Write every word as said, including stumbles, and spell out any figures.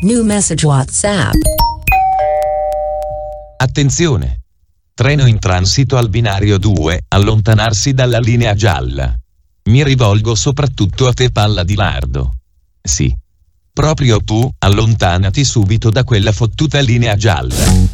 New message WhatsApp. Attenzione! Treno in transito al binario due, allontanarsi dalla linea gialla. Mi rivolgo soprattutto a te, palla di lardo. Sì. Proprio tu, allontanati subito da quella fottuta linea gialla.